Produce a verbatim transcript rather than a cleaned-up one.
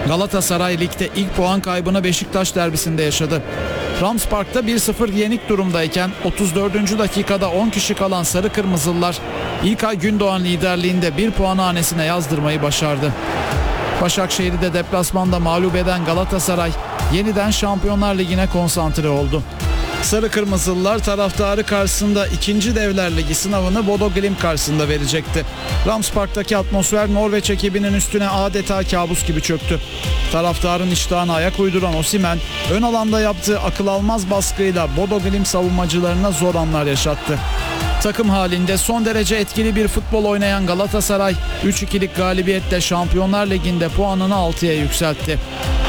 Galatasaray ligde ilk puan kaybını Beşiktaş derbisinde yaşadı. Rams Park'ta bir sıfır yenik durumdayken otuz dördüncü dakikada on kişi kalan Sarı Kırmızılılar İlkay Gündoğan liderliğinde bir puanı hanesine yazdırmayı başardı. Başakşehir'i de deplasmanda mağlup eden Galatasaray yeniden Şampiyonlar Ligi'ne konsantre oldu. Sarı Kırmızılılar taraftarı karşısında ikinci Devler Ligi sınavını Bodo Glimt karşısında verecekti. Rams Park'taki atmosfer Norveç ekibinin üstüne adeta kabus gibi çöktü. Taraftarın iştahına ayak uyduran Osimhen ön alanda yaptığı akıl almaz baskıyla Bodo Glimt savunmacılarına zor anlar yaşattı. Takım halinde son derece etkili bir futbol oynayan Galatasaray üç ikilik galibiyetle Şampiyonlar Ligi'nde puanını altıya yükseltti.